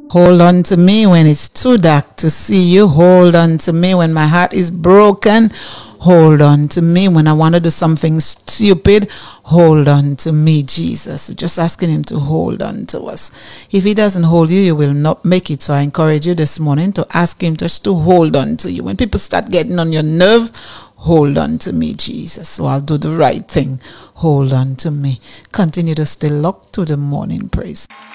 Hold on to me when it's too dark to see you. Hold on to me when my heart is broken. Hold on to me when I want to do something stupid. Hold on to me, Jesus. Just asking him to hold on to us. If he doesn't hold you, you will not make it. So I encourage you this morning to ask him just to hold on to you. When people start getting on your nerve, hold on to me, Jesus. So I'll do the right thing. Hold on to me. Continue to stay locked to the morning praise.